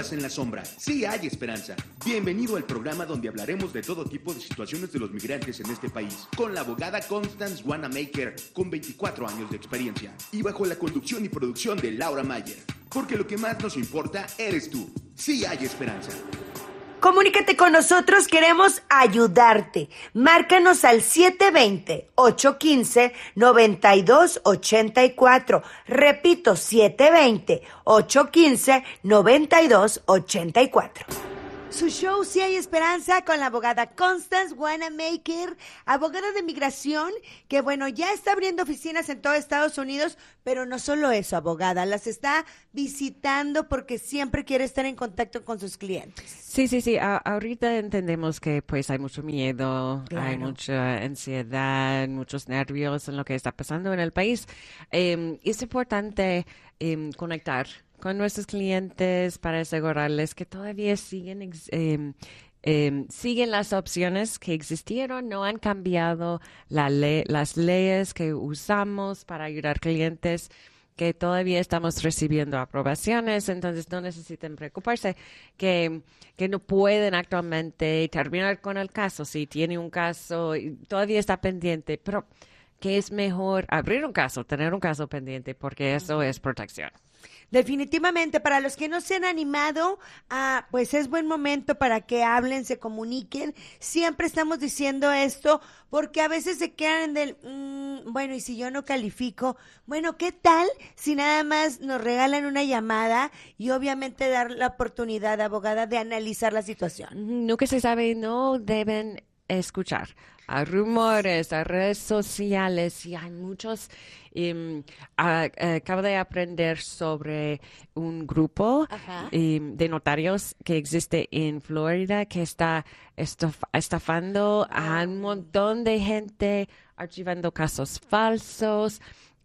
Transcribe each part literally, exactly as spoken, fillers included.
vidas en la sombra. Sí hay esperanza. Bienvenido al programa donde hablaremos de todo tipo de situaciones de los migrantes en este país, con la abogada Constance Wanamaker, con veinticuatro años de experiencia, y bajo la conducción y producción de Laura Mayer. Porque lo que más nos importa eres tú. Sí hay esperanza. Comunícate con nosotros, queremos ayudarte. Márcanos al siete dos cero, ocho uno cinco, nueve dos ocho cuatro. Repito, siete dos cero, ocho uno cinco, nueve dos ocho cuatro. Su show Sí hay esperanza con la abogada Constance Wanamaker, abogada de migración, que bueno, ya está abriendo oficinas en todo Estados Unidos, pero no solo eso, abogada, las está visitando porque siempre quiere estar en contacto con sus clientes. Sí, sí, sí. A- ahorita entendemos que pues hay mucho miedo, Claro. hay mucha ansiedad, muchos nervios en lo que está pasando en el país. Eh, es importante eh, conectar con nuestros clientes para asegurarles que todavía siguen ex- eh, eh, siguen las opciones que existieron, no han cambiado la ley, las leyes que usamos para ayudar clientes, que todavía estamos recibiendo aprobaciones, entonces no necesitan preocuparse que, que no pueden actualmente terminar con el caso. Si tiene un caso, y todavía está pendiente, pero que es mejor abrir un caso, tener un caso pendiente, porque eso es protección. Definitivamente, para los que no se han animado, ah, pues es buen momento para que hablen, se comuniquen. Siempre estamos diciendo esto porque a veces se quedan del, mmm, bueno, y si yo no califico, bueno, ¿qué tal si nada más nos regalan una llamada y obviamente dar la oportunidad, abogada, de analizar la situación? Nunca se sabe, no deben escuchar a rumores, a redes sociales, y hay muchos. Um, a- acabo de aprender sobre un grupo Ajá. um, de notarios que existe en Florida que está estof- estafando a un montón de gente, archivando casos falsos.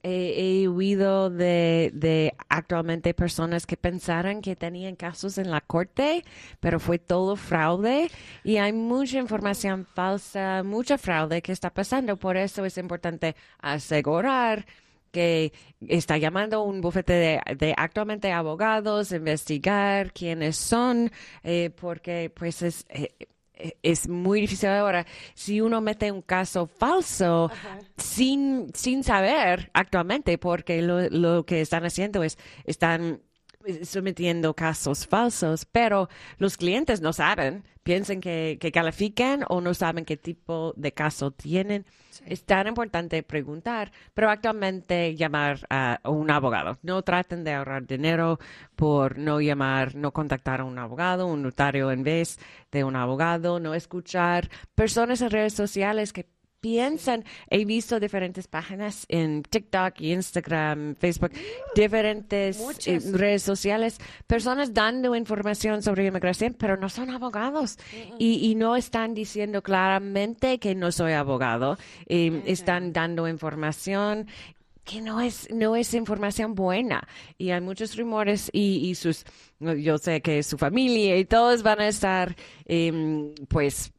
He, he oído de, de actualmente personas que pensaron que tenían casos en la corte, pero fue todo fraude, y hay mucha información falsa, mucha fraude que está pasando. Por eso es importante asegurar que está llamando un bufete de, de actualmente abogados, investigar quiénes son, eh, porque pues es... eh, es muy difícil ahora. Si uno mete un caso falso Ajá. sin, sin saber actualmente, porque lo, lo que están haciendo es, están sometiendo casos falsos, pero los clientes no saben, piensan que, que califican o no saben qué tipo de caso tienen. Sí. Es tan importante preguntar, pero actualmente llamar a un abogado. No traten de ahorrar dinero por no llamar, no contactar a un abogado, un notario en vez de un abogado, no escuchar personas en redes sociales que piensan. He visto diferentes páginas en TikTok, Instagram, Facebook, diferentes eh, redes sociales, personas dando información sobre inmigración, pero no son abogados. Uh-huh. y, y no están diciendo claramente que no soy abogado. Eh, uh-huh. Están dando información que no es no es información buena, y hay muchos rumores, y, y sus yo sé que su familia y todos van a estar eh, pues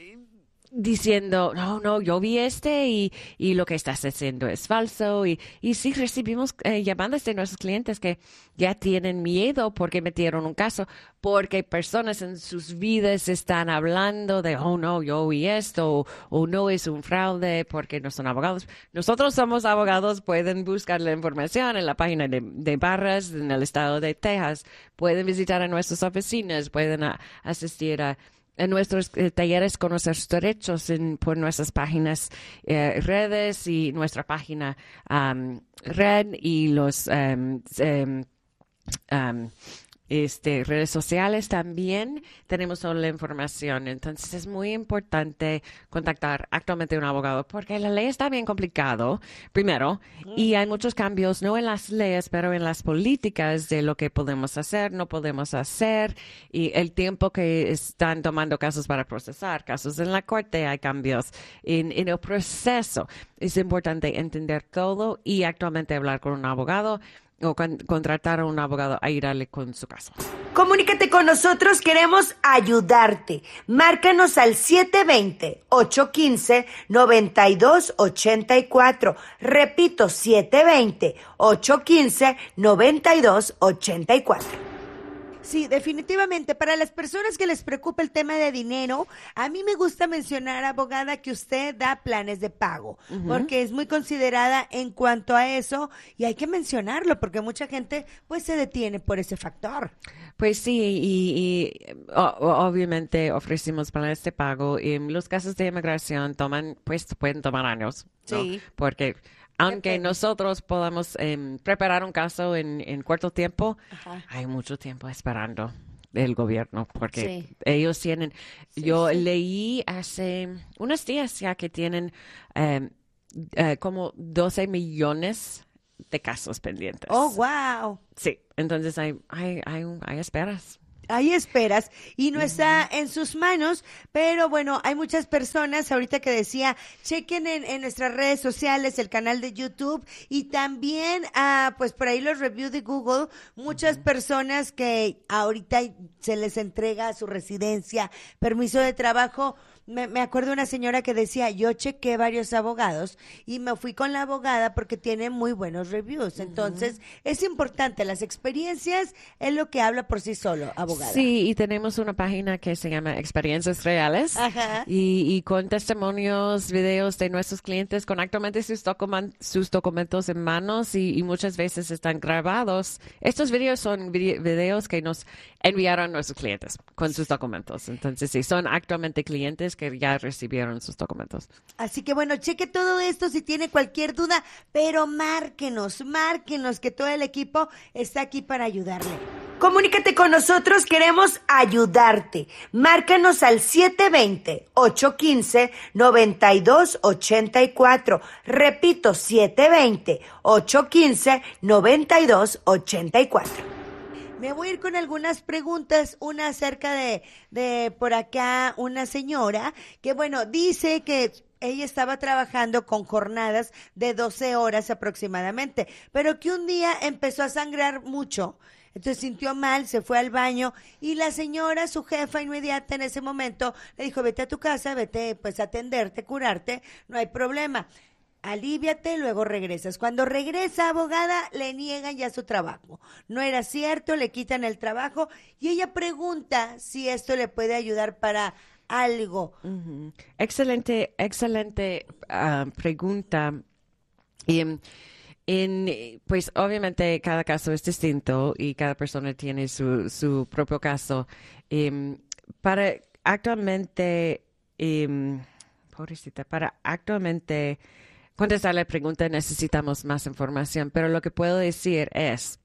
diciendo, no, no, yo vi este y, y lo que estás haciendo es falso. Y, y sí recibimos eh, llamadas de nuestros clientes que ya tienen miedo porque metieron un caso, porque personas en sus vidas están hablando de, oh, no, yo vi esto, o, o no, es un fraude porque no son abogados. Nosotros somos abogados, pueden buscar la información en la página de, de Barras en el estado de Texas, pueden visitar a nuestras oficinas, pueden a, asistir a en nuestros eh, talleres, conocer sus derechos en, por nuestras páginas, eh, redes, y nuestra página um, red, y los um, um, um, este, redes sociales también tenemos toda la información. Entonces es muy importante contactar actualmente a un abogado porque la ley está bien complicado, primero, y hay muchos cambios, no en las leyes, pero en las políticas de lo que podemos hacer, no podemos hacer, y el tiempo que están tomando casos para procesar, casos en la corte, hay cambios en, en el proceso. Es importante entender todo y actualmente hablar con un abogado o con, contratar a un abogado a ayudarle con su caso. Comunícate con nosotros, queremos ayudarte. Márcanos al siete dos cero, ocho uno cinco, nueve dos ocho cuatro. Repito, siete dos cero, ocho uno cinco, nueve dos ocho cuatro. Sí, definitivamente. Para las personas que les preocupa el tema de dinero, a mí me gusta mencionar, abogada, que usted da planes de pago, uh-huh. porque es muy considerada en cuanto a eso y hay que mencionarlo porque mucha gente pues se detiene por ese factor. Pues sí, y, y o, obviamente ofrecimos planes de pago y los casos de inmigración toman, pues pueden tomar años, ¿no? Sí. Porque aunque nosotros podamos eh, preparar un caso en, en corto tiempo, Ajá. hay mucho tiempo esperando del gobierno, porque sí. ellos tienen, sí, yo sí. leí hace unos días ya que tienen eh, eh, como doce millones de casos pendientes. Oh, wow. Sí, entonces hay, hay, hay, hay esperas. Hay esperas y no está en sus manos, pero bueno, hay muchas personas ahorita que decía, chequen en, en nuestras redes sociales, el canal de YouTube y también, ah, pues por ahí los reviews de Google, muchas uh-huh. personas que ahorita se les entrega su residencia, permiso de trabajo. Me, me acuerdo de una señora que decía, yo chequé varios abogados y me fui con la abogada porque tiene muy buenos reviews. Entonces, uh-huh. es importante, las experiencias es lo que habla por sí solo, abogada. Sí, y tenemos una página que se llama Experiencias Reales. Ajá. Y, y con testimonios, videos de nuestros clientes con actualmente sus, document, sus documentos en manos y, y muchas veces están grabados. Estos videos son vide- videos que nos enviaron nuestros clientes con sus documentos. Entonces, sí, son actualmente clientes que ya recibieron sus documentos. Así que bueno, cheque todo esto si tiene cualquier duda, pero márquenos, márquenos que todo el equipo está aquí para ayudarle. Comunícate con nosotros, queremos ayudarte. Márcanos al siete dos cero, ocho uno cinco, nueve dos ocho cuatro. Repito, siete dos cero, ocho uno cinco, nueve dos ocho cuatro. Me voy a ir con algunas preguntas, una acerca de, de por acá, una señora que, bueno, dice que ella estaba trabajando con jornadas de doce horas aproximadamente, pero que un día empezó a sangrar mucho, entonces sintió mal, se fue al baño y la señora, su jefa inmediata en ese momento, le dijo, vete a tu casa, vete pues a atenderte, curarte, no hay problema. Alíviate, luego regresas. Cuando regresa, abogada, le niegan ya su trabajo. No era cierto, le quitan el trabajo y ella pregunta si esto le puede ayudar para algo. Uh-huh. Excelente, excelente uh, pregunta. Y, en, pues obviamente cada caso es distinto y cada persona tiene su, su propio caso. Um, para actualmente, um, pobrecita, para actualmente contestar la pregunta necesitamos más información, pero lo que puedo decir es,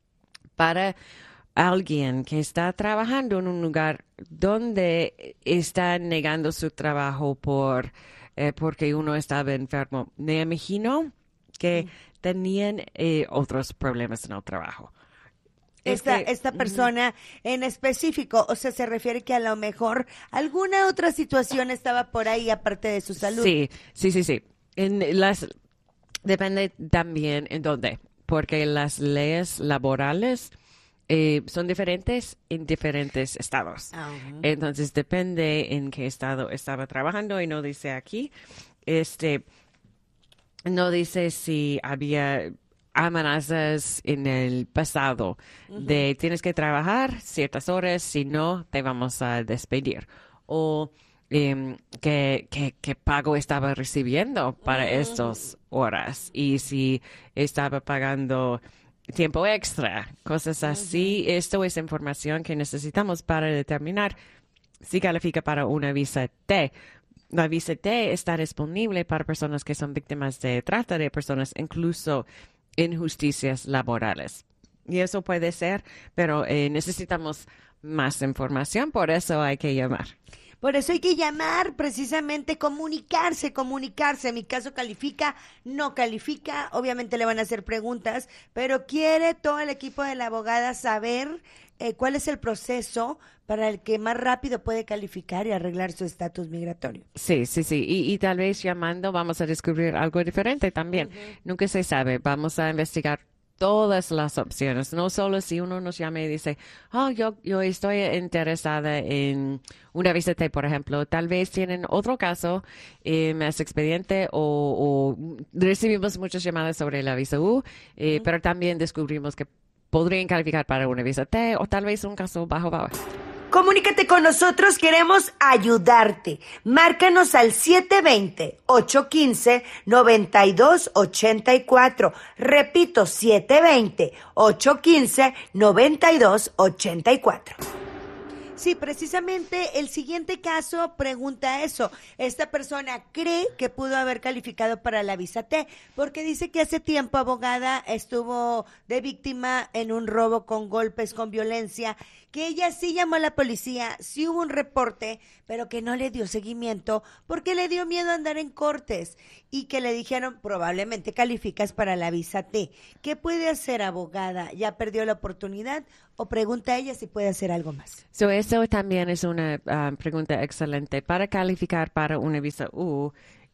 para alguien que está trabajando en un lugar donde está negando su trabajo por eh, porque uno estaba enfermo, me imagino que mm. tenían eh, otros problemas en el trabajo. Esta, este, esta persona uh-huh. en específico, o sea, se refiere que a lo mejor alguna otra situación estaba por ahí aparte de su salud. Sí, sí, sí, sí. En las, depende también en dónde, porque las leyes laborales eh, son diferentes en diferentes estados. Uh-huh. Entonces, depende en qué estado estaba trabajando y no dice aquí, este, no dice si había amenazas en el pasado uh-huh. de tienes que trabajar ciertas horas, si no, te vamos a despedir. O Um, ¿qué, qué, qué pago estaba recibiendo para uh-huh. estas horas y si estaba pagando tiempo extra, cosas así. Uh-huh. Esto es información que necesitamos para determinar si califica para una visa T. La visa T está disponible para personas que son víctimas de trata de personas, incluso injusticias laborales. Y eso puede ser, pero eh, necesitamos más información, por eso hay que llamar. Por eso hay que llamar, precisamente, comunicarse, comunicarse. En mi caso califica, no califica. Obviamente le van a hacer preguntas, pero quiere todo el equipo de la abogada saber eh, cuál es el proceso para el que más rápido puede calificar y arreglar su estatus migratorio. Sí, sí, sí. Y, y tal vez llamando vamos a descubrir algo diferente también. Uh-huh. Nunca se sabe. Vamos a investigar todas las opciones, no solo si uno nos llama y dice, oh, yo, yo estoy interesada en una visa T, por ejemplo, tal vez tienen otro caso eh, más expediente o, o recibimos muchas llamadas sobre la visa U, eh, uh-huh. pero también descubrimos que podrían calificar para una visa T o tal vez un caso bajo valor. Comunícate con nosotros, queremos ayudarte. Márcanos al siete dos cero, ocho uno cinco, nueve dos ocho cuatro. Repito, siete dos cero, ocho uno cinco, nueve dos ocho cuatro. Sí, precisamente el siguiente caso pregunta eso. Esta persona cree que pudo haber calificado para la visa T porque dice que hace tiempo, abogada, estuvo de víctima en un robo con golpes, con violencia, que ella sí llamó a la policía, sí hubo un reporte, pero que no le dio seguimiento porque le dio miedo a andar en cortes y que le dijeron probablemente calificas para la visa T. ¿Qué puede hacer, abogada? ¿Ya perdió la oportunidad? O pregunta a ella si puede hacer algo más. So, eso también es una uh, pregunta excelente. Para calificar para una visa U,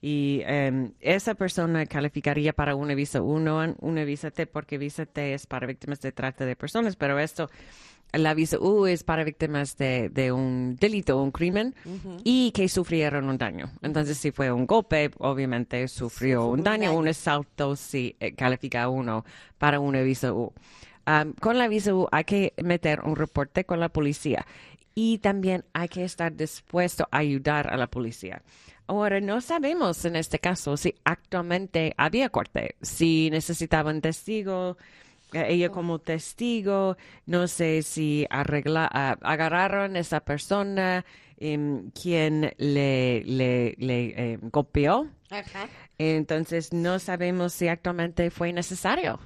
y um, esa persona calificaría para una visa U, no una visa T, porque visa T es para víctimas de trata de personas, pero esto, la visa U es para víctimas de, de un delito, un crimen, uh-huh. y que sufrieron un daño. Entonces, si fue un golpe, obviamente sufrió sí, un, daño, daño, un asalto, si eh, califica a uno para una visa U. Um, con la visa U hay que meter un reporte con la policía y también hay que estar dispuesto a ayudar a la policía. Ahora, no sabemos en este caso si actualmente había corte, si necesitaban testigo, ella como testigo, no sé si arregla, uh, agarraron a esa persona um, quien le, le, le eh, golpeó. Ajá. Entonces, no sabemos si actualmente fue necesario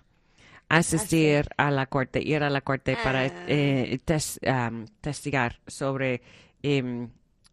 asistir ah, sí. a la corte, ir a la corte ah. para eh, tes, um, testigar sobre um,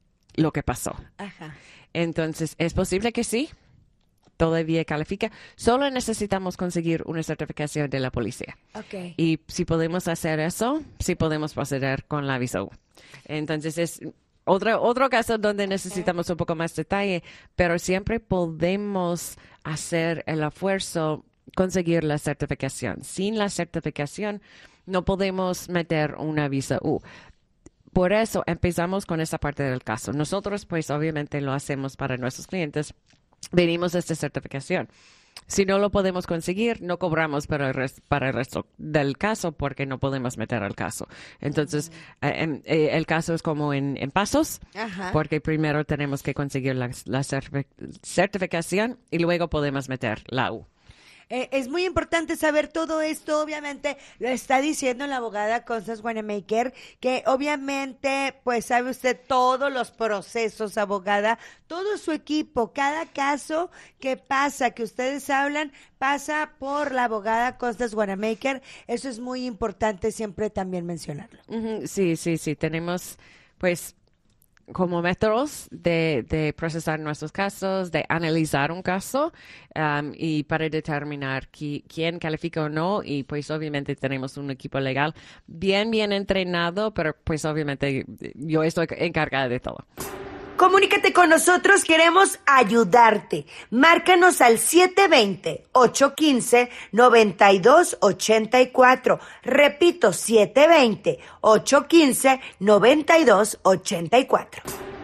lo que pasó. Ajá. Entonces, es posible que sí, todavía califica. Solo necesitamos conseguir una certificación de la policía. Okay. Y si podemos hacer eso, sí podemos proceder con la visa U. Entonces, es otro, otro caso donde necesitamos okay. un poco más detalle, pero siempre podemos hacer el esfuerzo conseguir la certificación. Sin la certificación no podemos meter una visa U. Por eso empezamos con esa parte del caso. Nosotros pues obviamente lo hacemos para nuestros clientes. Venimos a esta certificación. Si no lo podemos conseguir, no cobramos para el, rest, para el resto del caso porque no podemos meter el caso. Entonces, uh-huh. eh, eh, el caso es como en, en pasos, uh-huh. porque primero tenemos que conseguir la, la certific- certificación y luego podemos meter la U. Eh, es muy importante saber todo esto, obviamente lo está diciendo la abogada Constance Wanamaker, que obviamente pues sabe usted todos los procesos, abogada, todo su equipo, cada caso que pasa, que ustedes hablan, pasa por la abogada Constance Wanamaker, eso es muy importante siempre también mencionarlo. Uh-huh. Sí, sí, sí, tenemos pues como métodos de, de procesar nuestros casos, de analizar un caso um, y para determinar qui, quién califica o no. Y pues obviamente tenemos un equipo legal bien, bien entrenado, pero pues obviamente yo estoy encargada de todo. Comunícate con nosotros, queremos ayudarte. Márcanos al siete dos cero, ocho uno cinco, nueve dos ocho cuatro. Repito, siete dos cero, ocho uno cinco, nueve dos ocho cuatro.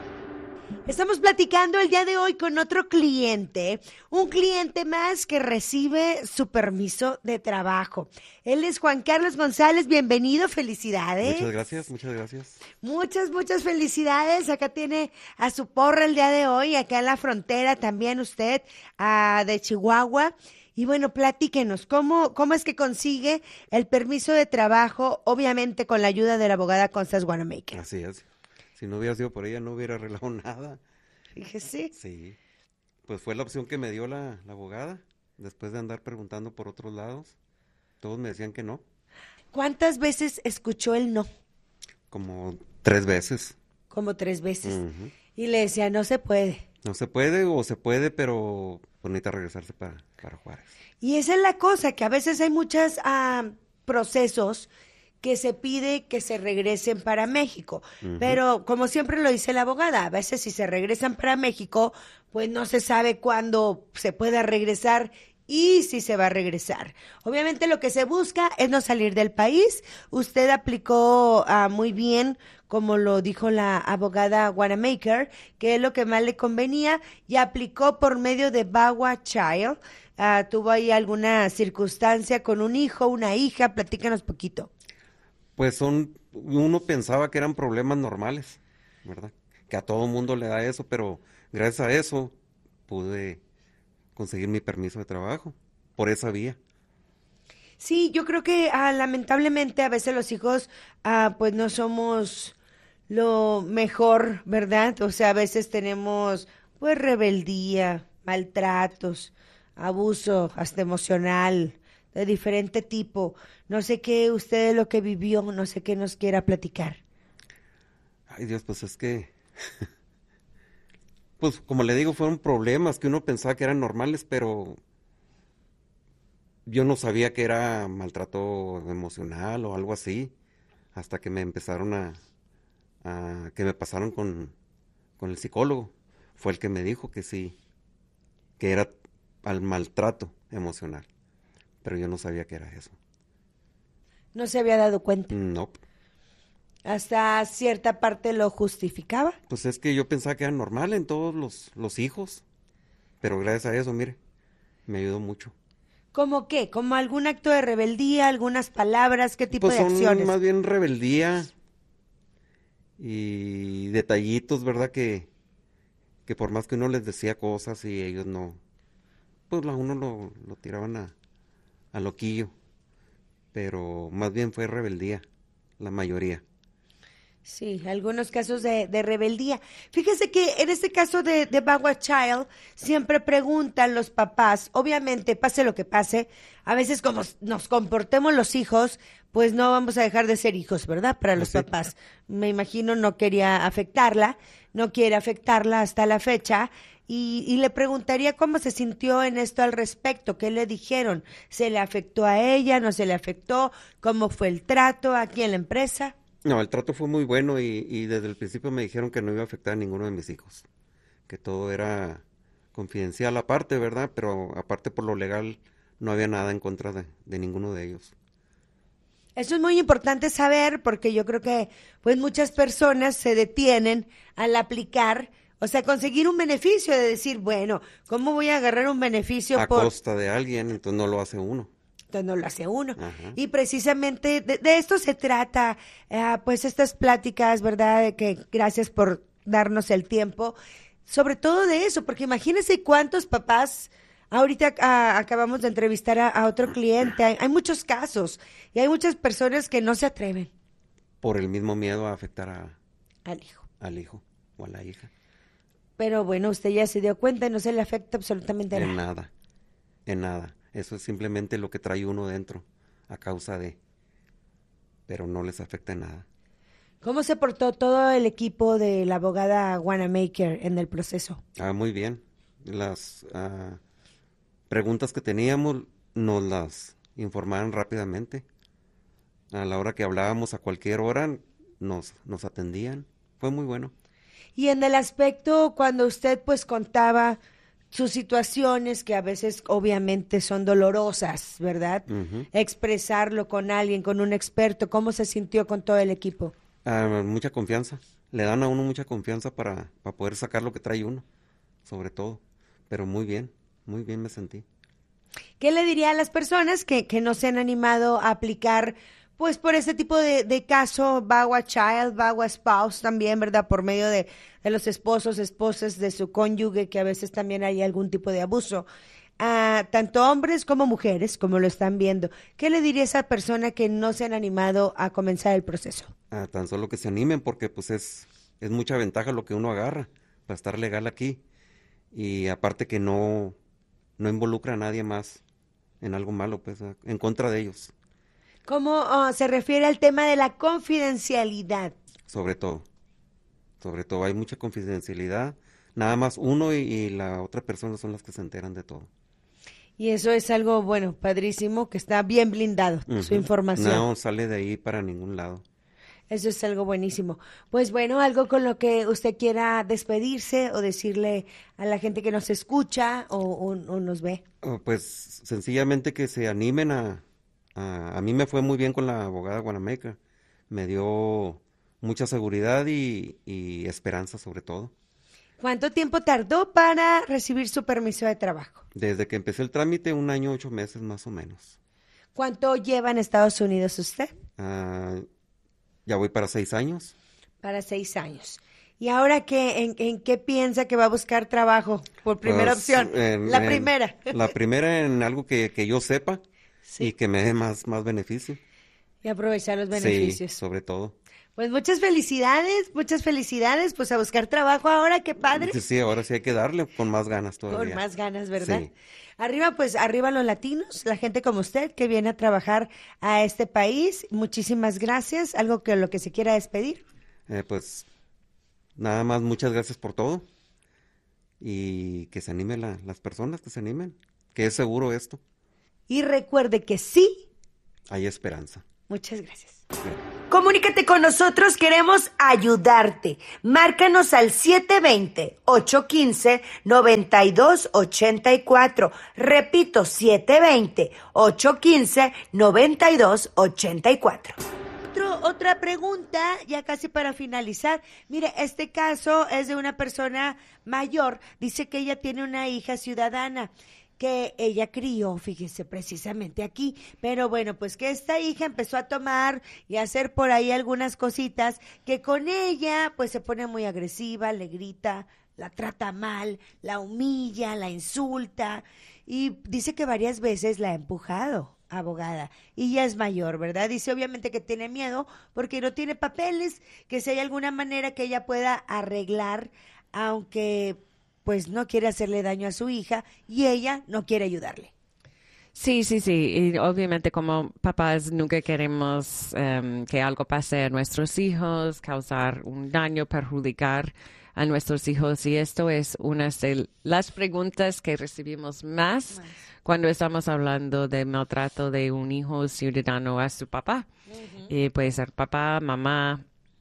Estamos platicando el día de hoy con otro cliente, un cliente más que recibe su permiso de trabajo. Él es Juan Carlos González, bienvenido, felicidades. Muchas gracias, muchas gracias. Muchas, muchas felicidades. Acá tiene a su porra el día de hoy, acá en la frontera también usted, uh, de Chihuahua. Y bueno, platíquenos, ¿cómo, ¿cómo es que consigue el permiso de trabajo, obviamente con la ayuda de la abogada Constance Wanamaker? Así es. Si no hubiera sido por ella, no hubiera arreglado nada. Fíjese. Sí. Pues fue la opción que me dio la, la abogada, después de andar preguntando por otros lados. Todos me decían que no. ¿Cuántas veces escuchó el no? Como tres veces. Como tres veces. Uh-huh. Y le decía, no se puede. No se puede o se puede, pero pues necesita regresarse para, para Juárez. Y esa es la cosa, que a veces hay muchos uh, procesos que se pide que se regresen para México. Uh-huh. Pero como siempre lo dice la abogada, a veces si se regresan para México, pues no se sabe cuándo se pueda regresar y si se va a regresar. Obviamente lo que se busca es no salir del país. Usted aplicó uh, muy bien, como lo dijo la abogada Wanamaker, que es lo que más le convenía, y aplicó por medio de V A W A Child. Uh, ¿Tuvo ahí alguna circunstancia con un hijo, una hija? Platícanos poquito. Pues son, uno pensaba que eran problemas normales, ¿verdad? Que a todo mundo le da eso, pero gracias a eso pude conseguir mi permiso de trabajo por esa vía. Sí, yo creo que ah, lamentablemente a veces los hijos ah, pues no somos lo mejor, ¿verdad? O sea, a veces tenemos pues rebeldía, maltratos, abuso hasta emocional, de diferente tipo. No sé qué usted lo que vivió, no sé qué nos quiera platicar. Ay Dios, pues es que, pues como le digo, fueron problemas que uno pensaba que eran normales, pero yo no sabía que era maltrato emocional o algo así, hasta que me empezaron a, a que me pasaron con, con el psicólogo. Fue el que me dijo que sí, que era al maltrato emocional, pero yo no sabía que era eso. ¿No se había dado cuenta? No. ¿Hasta cierta parte lo justificaba? Pues es que yo pensaba que era normal en todos los, los hijos, pero gracias a eso, mire, me ayudó mucho. ¿Cómo qué? ¿Como algún acto de rebeldía, algunas palabras, qué tipo Pues de son acciones? más bien rebeldía y detallitos, ¿verdad? Que, que por más que uno les decía cosas y ellos no, pues a uno lo, lo tiraban a, a loquillo, pero más bien fue rebeldía, la mayoría. Sí, algunos casos de, de rebeldía. Fíjese que en este caso de, de V A W A Child, siempre preguntan los papás, obviamente, pase lo que pase, a veces como nos comportemos los hijos, pues no vamos a dejar de ser hijos, ¿verdad? Para los Sí. papás. Me imagino no quería afectarla, no quiere afectarla hasta la fecha, y, y le preguntaría cómo se sintió en esto al respecto, qué le dijeron, ¿se le afectó a ella, no se le afectó? ¿Cómo fue el trato aquí en la empresa? No, el trato fue muy bueno y, y desde el principio me dijeron que no iba a afectar a ninguno de mis hijos, que todo era confidencial aparte, ¿verdad? Pero aparte por lo legal no había nada en contra de, de ninguno de ellos. Eso es muy importante saber porque yo creo que pues muchas personas se detienen al aplicar, o sea, conseguir un beneficio de decir, bueno, ¿cómo voy a agarrar un beneficio A por costa de alguien, entonces no lo hace uno. entonces no lo hace uno? Ajá. Y precisamente de, de esto se trata, eh, pues estas pláticas, ¿verdad? De que gracias por darnos el tiempo, sobre todo de eso, porque imagínense cuántos papás. Ahorita a, acabamos de entrevistar a, a otro cliente, hay, hay muchos casos y hay muchas personas que no se atreven Por el mismo miedo a afectar a, al hijo. al hijo o a la hija. Pero bueno, usted ya se dio cuenta y no se le afecta absolutamente En nada. nada, en nada. Eso es simplemente lo que trae uno dentro a causa de, pero no les afecta en nada. ¿Cómo se portó todo el equipo de la abogada Wanamaker en el proceso? Ah, muy bien. Las ah, preguntas que teníamos nos las informaron rápidamente. A la hora que hablábamos, a cualquier hora, nos, nos atendían. Fue muy bueno. Y en el aspecto cuando usted pues contaba sus situaciones que a veces obviamente son dolorosas, ¿verdad? Ujú. Expresarlo con alguien, con un experto, ¿cómo se sintió con todo el equipo? Ah, mucha confianza. Le dan a uno mucha confianza para, para poder sacar lo que trae uno, sobre todo. Pero muy bien, muy bien me sentí. ¿Qué le diría a las personas que, que no se han animado a aplicar, pues por ese tipo de, de caso, V A W A Child, V A W A Spouse también, ¿verdad? Por medio de, de los esposos, esposas de su cónyuge, que a veces también hay algún tipo de abuso. A tanto hombres como mujeres, como lo están viendo. ¿Qué le diría a esa persona que no se han animado a comenzar el proceso? Ah, tan solo que se animen porque pues es, es mucha ventaja lo que uno agarra para estar legal aquí. Y aparte que no, no involucra a nadie más en algo malo, pues, ah, en contra de ellos, ¿Cómo oh, se refiere al tema de la confidencialidad? sobre todo. Sobre todo hay mucha confidencialidad. Nada más uno y, y la otra persona son las que se enteran de todo. Y eso es algo, bueno, padrísimo, que está bien blindado, su Ujú. información. No sale de ahí para ningún lado. Eso es algo buenísimo. Pues bueno, algo con lo que usted quiera despedirse o decirle a la gente que nos escucha o, o, o nos ve. Oh, pues sencillamente que se animen a, a... A mí me fue muy bien con la abogada Wanamaker. Me dio mucha seguridad y, y esperanza sobre todo. ¿Cuánto tiempo tardó para recibir su permiso de trabajo? Desde que empecé el trámite, un año, ocho meses más o menos. ¿Cuánto lleva en Estados Unidos usted? Ah, ya voy para seis años. Para seis años. ¿Y ahora qué, en, en qué piensa que va a buscar trabajo por primera Pues, opción? en- La en- primera. La primera en algo que, que yo sepa Sí. y que me dé más, más beneficio. Y aprovechar los Sí, beneficios. sobre todo. Pues muchas felicidades, muchas felicidades. Pues a buscar trabajo ahora, qué padre. Sí, sí, ahora sí hay que darle con más ganas Con todavía. más ganas, ¿verdad? Sí. Arriba, pues, arriba los latinos, la gente como usted que viene a trabajar a este país. Muchísimas gracias. Algo que lo que se quiera despedir. Eh, pues nada más, muchas gracias por todo. Y que se animen la- las personas, que se animen. Que es seguro esto. Y recuerde que sí. Hay esperanza. Muchas gracias. Comunícate con nosotros, queremos ayudarte. Márcanos al siete dos cero, ocho uno cinco, nueve dos ocho cuatro. Repito, siete dos cero, ocho uno cinco, nueve dos ocho cuatro. Otro- otra pregunta, ya casi para finalizar. Mire, este caso es de una persona mayor. Dice que ella tiene una hija ciudadana que ella crió, fíjese, precisamente aquí. Pero bueno, pues que esta hija empezó a tomar y a hacer por ahí algunas cositas que con ella pues se pone muy agresiva, le grita, la trata mal, la humilla, la insulta y dice que varias veces la ha empujado, abogada, y ya es mayor, ¿verdad? Dice obviamente que tiene miedo porque no tiene papeles, que si hay alguna manera que ella pueda arreglar, aunque pues no quiere hacerle daño a su hija y ella no quiere ayudarle. Sí, sí, sí. Y obviamente como papás nunca queremos em, que algo pase a nuestros hijos, causar un daño, perjudicar a nuestros hijos. Y esto es una de las preguntas que recibimos más, más. cuando estamos hablando de maltrato de un hijo ciudadano a su papá. Uh-huh. Y puede ser papá, mamá.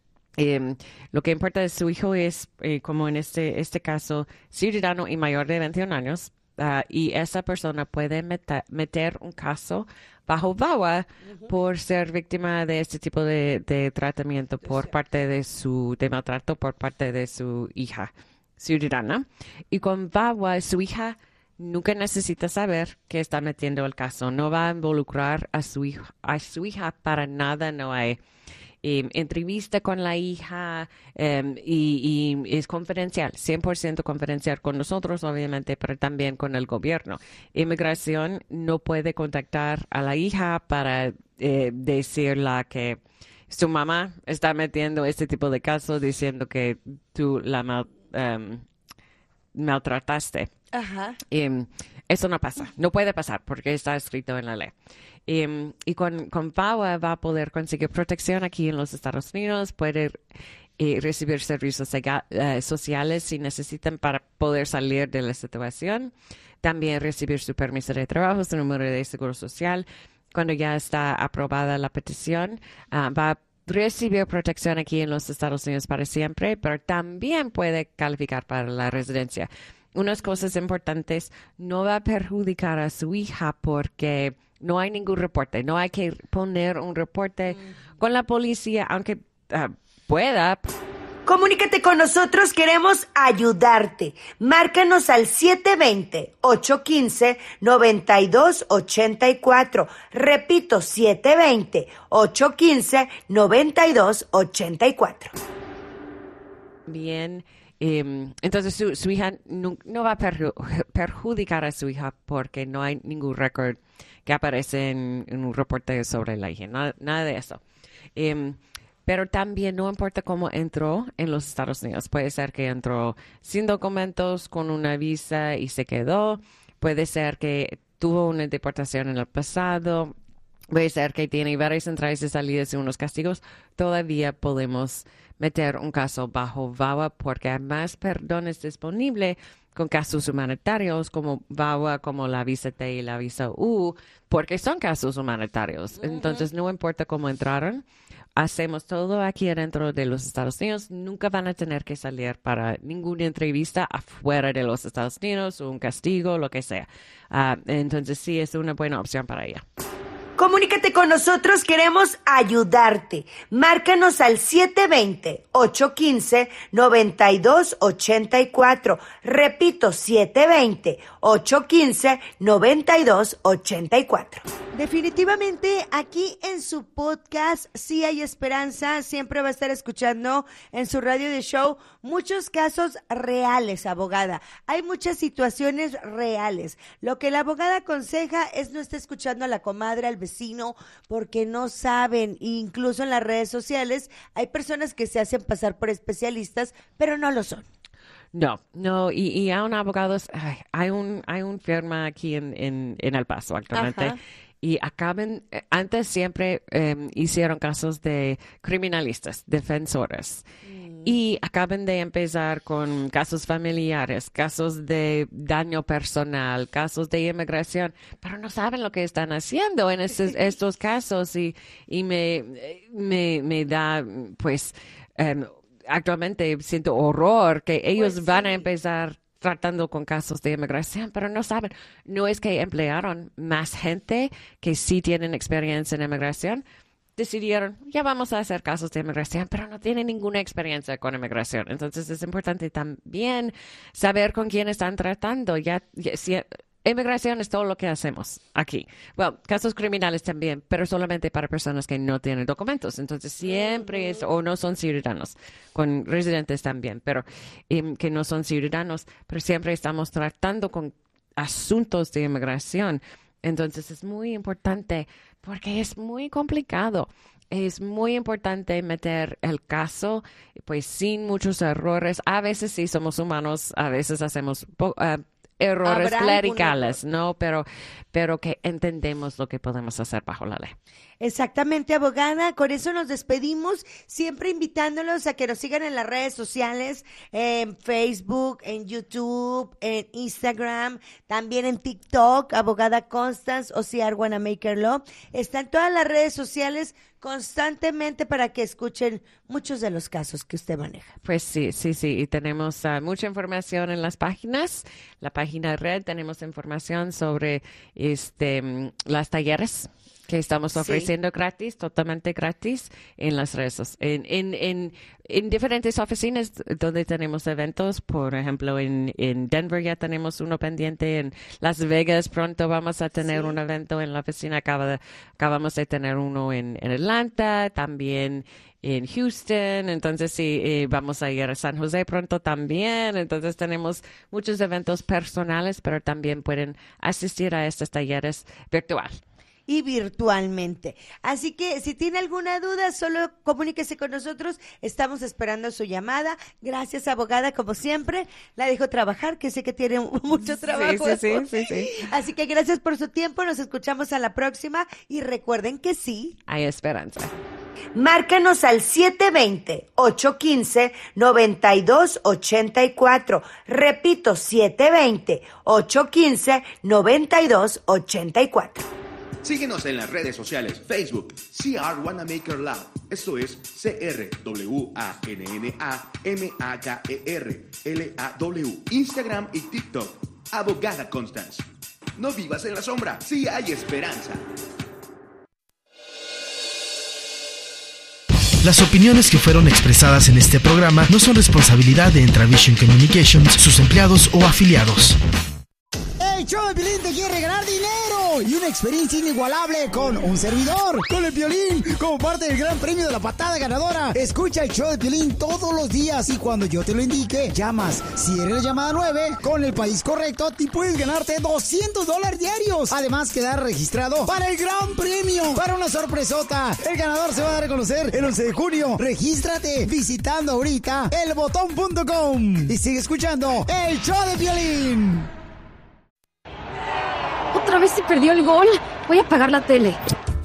Eh, lo que importa de su hijo es, eh, como en este, este caso, ciudadano y mayor de veintiún años. Uh, y esa persona puede meter, meter un caso bajo V A W A uh-huh. por ser víctima de este tipo de, de tratamiento por parte de su, de maltrato por parte de su hija ciudadana. Y con V A W A, su hija nunca necesita saber que está metiendo el caso. No va a involucrar a su hija, a su hija para nada, no hay Eh, entrevista con la hija um, y, y es confidencial, cien por ciento confidencial con nosotros, obviamente, pero también con el gobierno. Inmigración no puede contactar a la hija para eh, decirle que su mamá está metiendo este tipo de casos diciendo que tú la mal, um, maltrataste. Ajá. Um, eso no pasa, no puede pasar porque está escrito en la ley. Um, y con, con V A W A va a poder conseguir protección aquí en los Estados Unidos, puede eh, recibir servicios uh, sociales si necesitan para poder salir de la situación, también recibir su permiso de trabajo, su número de seguro social. Cuando ya está aprobada la petición, uh, va a recibir protección aquí en los Estados Unidos para siempre, pero también puede calificar para la residencia. Unas cosas importantes, no va a perjudicar a su hija porque no hay ningún reporte, no hay que poner un reporte mm. con la policía, aunque uh, pueda. Comunícate con nosotros, queremos ayudarte. Márcanos al siete dos cero, ocho uno cinco, nueve dos ocho cuatro. Repito, siete dos cero, ocho uno cinco, nueve dos ocho cuatro. Bien. Um, entonces su, su hija no, no va a perju- perjudicar a su hija porque no hay ningún récord que aparece en, en un reporte sobre la hija, nada, nada de eso. Um, pero también no importa cómo entró en los Estados Unidos. Puede ser que entró sin documentos, con una visa y se quedó. Puede ser que tuvo una deportación en el pasado. puede ser que tiene varias entradas y salidas y unos castigos, todavía podemos meter un caso bajo V A W A porque hay más perdones disponibles con casos humanitarios como V A W A, como la visa T y la visa U, porque son casos humanitarios. Uh-huh. Entonces, no importa cómo entraron, hacemos todo aquí dentro de los Estados Unidos. Nunca van a tener que salir para ninguna entrevista afuera de los Estados Unidos o un castigo, lo que sea. Uh, entonces, sí, es una buena opción para ella. Comunícate con nosotros, queremos ayudarte. Márcanos al siete dos cero, ocho uno cinco, nueve dos ocho cuatro. Repito, siete dos cero, ocho uno cinco, nueve dos ocho cuatro. Definitivamente aquí en su podcast Sí Hay Esperanza, siempre va a estar escuchando en su radio de show muchos casos reales, abogada. Hay muchas situaciones reales. Lo que la abogada aconseja es no estar escuchando a la comadre, al vecino, porque no saben. Incluso en las redes sociales hay personas que se hacen pasar por especialistas, pero no lo son. No, no, y, y hay un abogado, ay, hay un hay un firma aquí en, en, en El Paso actualmente. Ajá. Y acaban, antes siempre um, hicieron casos de criminalistas, defensores. Mm. Y acaban de empezar con casos familiares, casos de daño personal, casos de inmigración, pero no saben lo que están haciendo en estos, estos casos. Y, y me, me, me da, pues, um, actualmente siento horror que ellos pues van sí. a empezar tratando con casos de inmigración, pero no saben. No es que emplearon más gente que sí tienen experiencia en inmigración. Decidieron, ya vamos a hacer casos de inmigración, pero no tienen ninguna experiencia con inmigración. Entonces, es importante también saber con quién están tratando. Ya, ya si, inmigración es todo lo que hacemos aquí. Bueno, casos criminales también, pero solamente para personas que no tienen documentos. Entonces, siempre es, o no son ciudadanos, con residentes también, pero um, que no son ciudadanos, pero siempre estamos tratando con asuntos de inmigración. Entonces, es muy importante porque es muy complicado. Es muy importante meter el caso, pues, sin muchos errores. A veces sí somos humanos, a veces hacemos po- uh, errores clericales, ¿no? Pero, pero que entendemos lo que podemos hacer bajo la ley. Exactamente, abogada. Con eso nos despedimos, siempre invitándolos a que nos sigan en las redes sociales, en Facebook, en YouTube, en Instagram, también en TikTok, abogada Constance, O C R Wanna Maker Law. Están todas las redes sociales constantemente para que escuchen muchos de los casos que usted maneja. Pues sí, sí, sí. Y tenemos uh, mucha información en las páginas. La página red, tenemos información sobre este um, las talleres que estamos ofreciendo sí. gratis, totalmente gratis en las redes, en, en, en, en diferentes oficinas donde tenemos eventos. Por ejemplo, en, en Denver ya tenemos uno pendiente, en Las Vegas pronto vamos a tener sí. un evento en la oficina, Acaba de, acabamos de tener uno en, en Atlanta, también en Houston. Entonces sí, eh, vamos a ir a San José pronto también. Entonces tenemos muchos eventos personales, pero también pueden asistir a estos talleres virtual. Y virtualmente. Así que si tiene alguna duda, solo comuníquese con nosotros. Estamos esperando su llamada. Gracias, abogada, como siempre. La dejo trabajar, que sé que tiene mucho trabajo. Sí, sí, sí, sí, sí. Así que gracias por su tiempo. Nos escuchamos a la próxima. Y recuerden que sí hay esperanza. Márcanos al siete dos cero, ocho uno cinco, nueve dos ocho cuatro. Repito, siete dos cero, ocho uno cinco, nueve dos ocho cuatro. Síguenos en las redes sociales, Facebook, C R Wanna Maker Law, esto es C R W A N N A M A K E R L A W, Instagram y TikTok, Abogada Constance. No vivas en la sombra, sí hay esperanza. Las opiniones que fueron expresadas en este programa no son responsabilidad de Entravision Communications, sus empleados o afiliados. El show de Piolín te quiere regalar dinero y una experiencia inigualable con un servidor, con el Piolín, como parte del gran premio de la patada ganadora. Escucha el show de Piolín todos los días y cuando yo te lo indique, llamas. Si eres la llamada nueve, con el país correcto, te puedes ganarte doscientos dólares diarios. Además, quedar registrado para el gran premio, para una sorpresota. El ganador se va a dar a conocer el once de junio. Regístrate visitando ahorita el botón punto com y sigue escuchando el show de Piolín. Otra vez se perdió el gol. Voy a apagar la tele.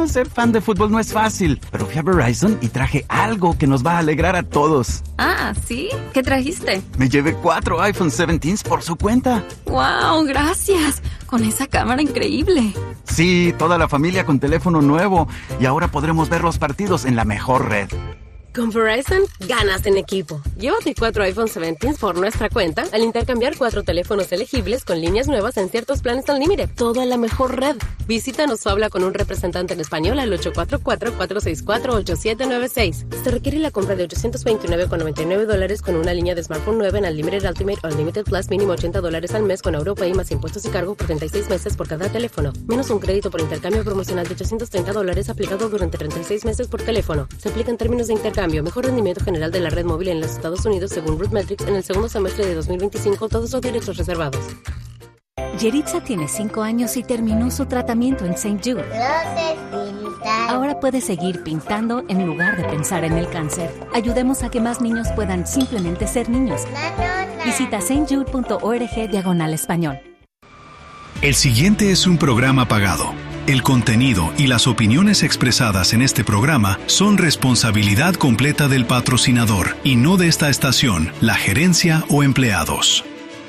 ser fan de fútbol no es fácil, pero fui a Verizon y traje algo que nos va a alegrar a todos. Ah, ¿sí? ¿Qué trajiste? Me llevé cuatro iPhone diecisiete por su cuenta. ¡Wow! ¡Gracias! Con esa cámara increíble. Sí, toda la familia con teléfono nuevo. Y ahora podremos ver los partidos en la mejor red. Con Verizon, ganas en equipo. Llévate cuatro iPhone diecisiete por nuestra cuenta al intercambiar cuatro teléfonos elegibles con líneas nuevas en ciertos planes al límite. Todo en la mejor red. Visítanos o habla con un representante en español al ocho cuatro cuatro, cuatro seis cuatro, ocho siete nueve seis. Se requiere la compra de ochocientos veintinueve con noventa y nueve dólares con una línea de smartphone nueva en Unlimited Ultimate o Unlimited Plus mínimo ochenta dólares al mes con AutoPay más impuestos y cargo por treinta y seis meses por cada teléfono. Menos un crédito por intercambio promocional de ochocientos treinta dólares aplicado durante treinta y seis meses por teléfono. Se aplica en términos de intercambio. Mejor rendimiento general de la red móvil en los Estados Unidos según RootMetrics en el segundo semestre de dos mil veinticinco. Todos los derechos reservados. Yeritza tiene cinco años y terminó su tratamiento en Saint Jude. Ahora puede seguir pintando en lugar de pensar en el cáncer. Ayudemos a que más niños puedan simplemente ser niños. Visita stjude.org diagonal español. El siguiente es un programa pagado. El contenido y las opiniones expresadas en este programa son responsabilidad completa del patrocinador y no de esta estación, la gerencia o empleados.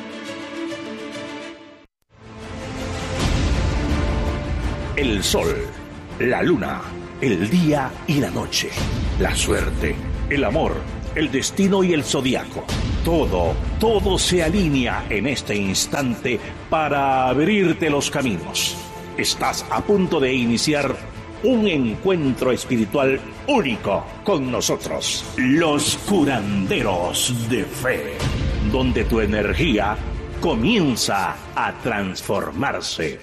El sol, la luna, el día y la noche, la suerte, el amor, el destino y el zodiaco. Todo, todo se alinea en este instante para abrirte los caminos. Estás a punto de iniciar un encuentro espiritual único con nosotros, los curanderos de fe, donde tu energía comienza a transformarse.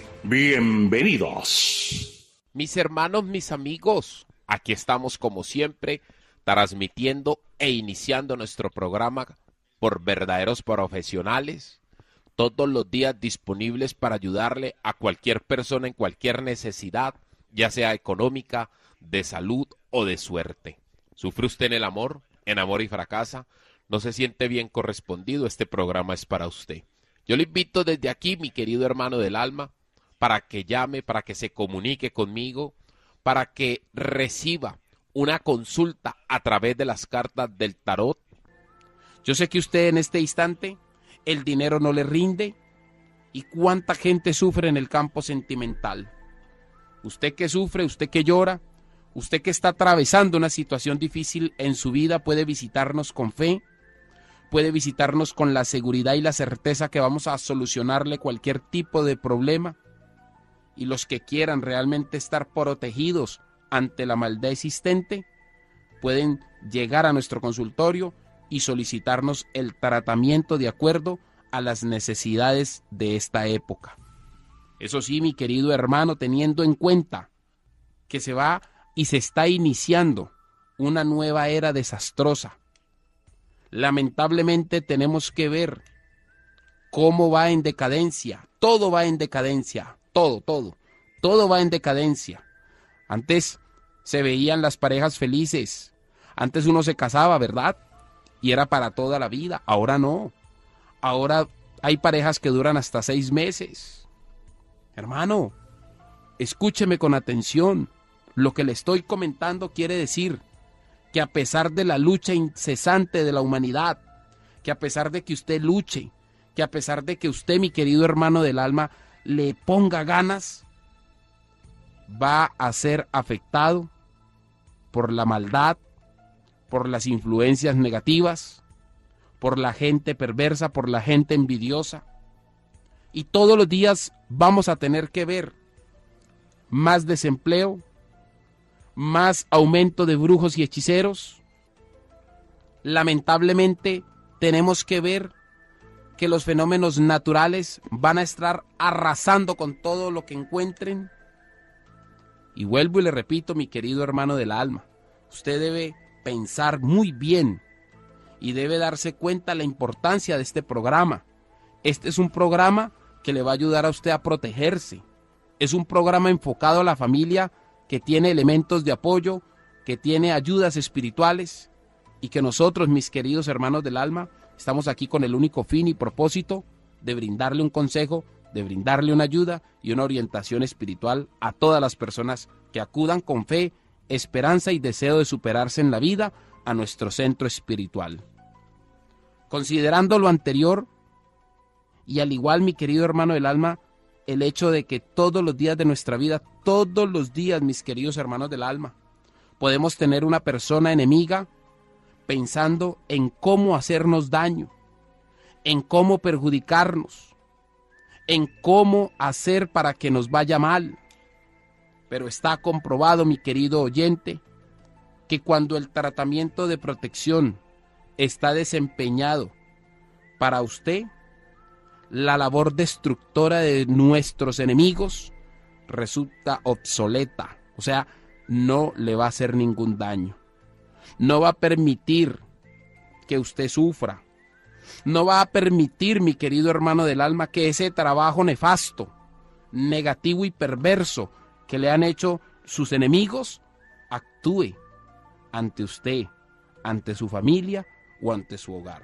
Bienvenidos. Mis hermanos, mis amigos, aquí estamos como siempre, transmitiendo e iniciando nuestro programa por verdaderos profesionales, todos los días disponibles para ayudarle a cualquier persona en cualquier necesidad, ya sea económica, de salud o de suerte. ¿Sufre usted en el amor, en amor y fracasa? ¿No se siente bien correspondido? Este programa es para usted. Yo le invito desde aquí, mi querido hermano del alma, para que llame, para que se comunique conmigo, para que reciba una consulta a través de las cartas del tarot. Yo sé que usted en este instante el dinero no le rinde y cuánta gente sufre en el campo sentimental. Usted que sufre, usted que llora, usted que está atravesando una situación difícil en su vida puede visitarnos con fe, puede visitarnos con la seguridad y la certeza que vamos a solucionarle cualquier tipo de problema. Y los que quieran realmente estar protegidos ante la maldad existente pueden llegar a nuestro consultorio y solicitarnos el tratamiento de acuerdo a las necesidades de esta época. Eso sí, mi querido hermano, teniendo en cuenta que se va y se está iniciando una nueva era desastrosa. Lamentablemente tenemos que ver cómo va en decadencia, todo va en decadencia, todo, todo, todo va en decadencia. Antes se veían las parejas felices, antes uno se casaba, ¿verdad? Y era para toda la vida. Ahora no. Ahora hay parejas que duran hasta seis meses. Hermano, escúcheme con atención. Lo que le estoy comentando quiere decir que a pesar de la lucha incesante de la humanidad, que a pesar de que usted luche, que a pesar de que usted, mi querido hermano del alma, le ponga ganas, va a ser afectado por la maldad, por las influencias negativas, por la gente perversa, por la gente envidiosa. Y todos los días vamos a tener que ver más desempleo, más aumento de brujos y hechiceros. Lamentablemente tenemos que ver que los fenómenos naturales van a estar arrasando con todo lo que encuentren. Y vuelvo y le repito, mi querido hermano del alma, usted debe pensar muy bien y debe darse cuenta de la importancia de este programa. Este es un programa que le va a ayudar a usted a protegerse. Es un programa enfocado a la familia que tiene elementos de apoyo, que tiene ayudas espirituales y que nosotros, mis queridos hermanos del alma, estamos aquí con el único fin y propósito de brindarle un consejo de brindarle una ayuda y una orientación espiritual a todas las personas que acudan con fe, esperanza y deseo de superarse en la vida a nuestro centro espiritual. Considerando lo anterior, y al igual, mi querido hermano del alma, el hecho de que todos los días de nuestra vida, todos los días, mis queridos hermanos del alma, podemos tener una persona enemiga pensando en cómo hacernos daño, en cómo perjudicarnos, en cómo hacer para que nos vaya mal. Pero está comprobado, mi querido oyente, que cuando el tratamiento de protección está desempeñado para usted, la labor destructora de nuestros enemigos resulta obsoleta, o sea, no le va a hacer ningún daño, no va a permitir que usted sufra, no va a permitir, mi querido hermano del alma, que ese trabajo nefasto, negativo y perverso que le han hecho sus enemigos actúe ante usted, ante su familia o ante su hogar.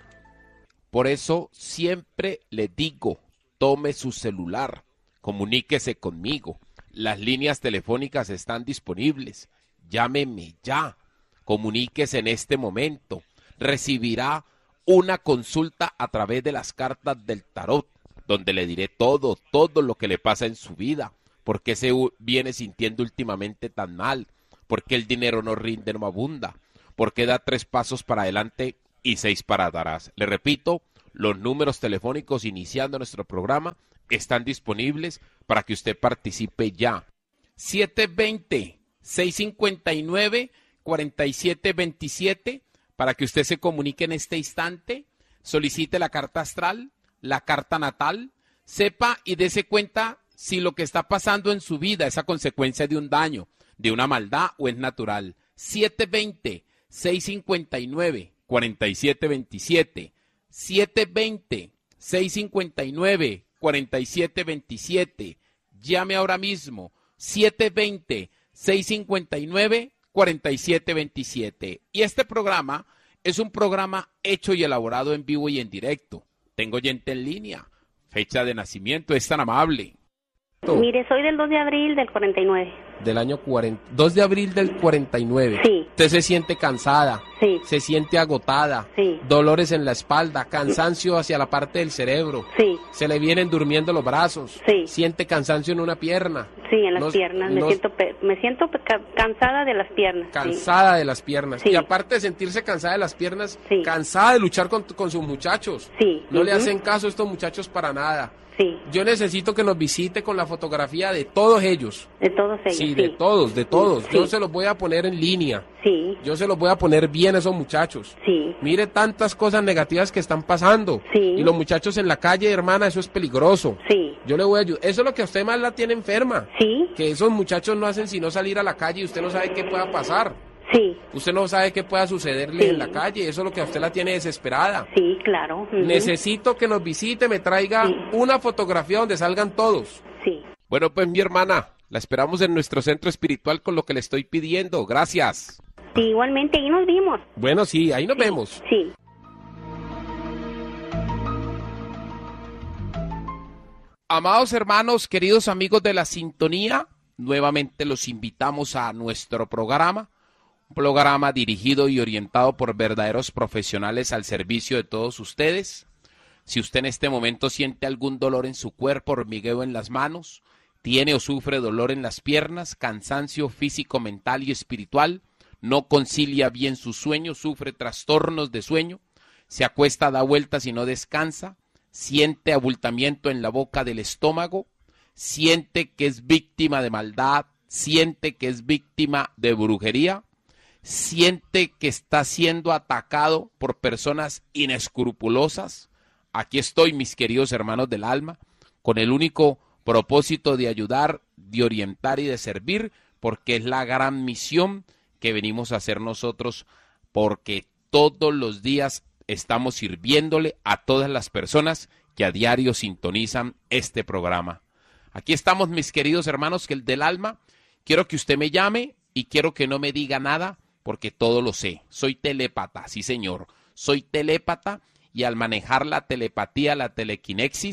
Por eso siempre le digo, tome su celular, comuníquese conmigo. Las líneas telefónicas están disponibles. Llámeme ya, comuníquese en este momento. Recibirá una consulta a través de las cartas del tarot, donde le diré todo, todo lo que le pasa en su vida. ¿Por qué se viene sintiendo últimamente tan mal? ¿Por qué el dinero no rinde, no abunda? ¿Por qué da tres pasos para adelante y seis para atrás? Le repito, los números telefónicos iniciando nuestro programa están disponibles para que usted participe ya. siete dos cero, seis cinco nueve, cuatro siete dos siete para que usted se comunique en este instante, solicite la carta astral, la carta natal, sepa y dése cuenta si lo que está pasando en su vida es a consecuencia de un daño, de una maldad o es natural. siete dos cero, seis cinco nueve, cuatro siete dos siete, siete dos cero, seis cinco nueve, cuatro siete dos siete. Llame ahora mismo, siete dos cero, seis cinco nueve, cuatro siete dos siete. Y este programa es un programa hecho y elaborado en vivo y en directo. Tengo oyente en línea. Fecha de nacimiento, es tan amable. Mire, soy del dos de abril del cuarenta y nueve. Del año cuarenta, dos de abril del cuarenta y nueve. Sí. Usted se siente cansada. Sí. Se siente agotada. Sí. Dolores en la espalda, cansancio hacia la parte del cerebro. Sí. Se le vienen durmiendo los brazos. Sí. Siente cansancio en una pierna. Sí, en las Nos- piernas. Me nos- siento pe- me siento pe- ca- cansada de las piernas. sí. Cansada de las piernas. Sí. Y aparte de sentirse cansada de las piernas, Sí. cansada de luchar con, con sus muchachos. Sí. No le Ujú. hacen caso a estos muchachos para nada. Sí. Yo necesito que nos visite con la fotografía de todos ellos. De todos ellos. Sí, Sí, de todos, de todos. Sí. Yo se los voy a poner en línea. Sí. Yo se los voy a poner bien a esos muchachos. Sí. Mire tantas cosas negativas que están pasando. Sí. Y los muchachos en la calle, hermana, eso es peligroso. Sí. Yo le voy a ayudar. Eso es lo que a usted más la tiene enferma. Sí. Que esos muchachos no hacen sino salir a la calle y usted no sabe qué pueda pasar. Sí. Usted no sabe qué pueda sucederle Sí. en la calle. Eso es lo que a usted la tiene desesperada. Sí, claro. Ujú. Necesito que nos visite, me traiga una fotografía donde salgan todos. Sí. Bueno, pues mi hermana, la esperamos en nuestro centro espiritual con lo que le estoy pidiendo. Gracias. Sí, igualmente, ahí nos vimos. Bueno, sí, ahí nos vemos. Sí. Amados hermanos, queridos amigos de la sintonía, nuevamente los invitamos a nuestro programa, un programa dirigido y orientado por verdaderos profesionales al servicio de todos ustedes. Si usted en este momento siente algún dolor en su cuerpo, hormigueo en las manos, tiene o sufre dolor en las piernas, cansancio físico, mental y espiritual, no concilia bien su sueño, sufre trastornos de sueño, se acuesta, da vueltas y no descansa, siente abultamiento en la boca del estómago, siente que es víctima de maldad, siente que es víctima de brujería, siente que está siendo atacado por personas inescrupulosas. Aquí estoy, mis queridos hermanos del alma, con el único propósito de ayudar, de orientar y de servir, porque es la gran misión que venimos a hacer nosotros, porque todos los días estamos sirviéndole a todas las personas que a diario sintonizan este programa. Aquí estamos, mis queridos hermanos que el del alma. Quiero que usted me llame y quiero que no me diga nada, porque todo lo sé. Soy telépata, sí señor, soy telépata, y al manejar la telepatía, la telequinexis,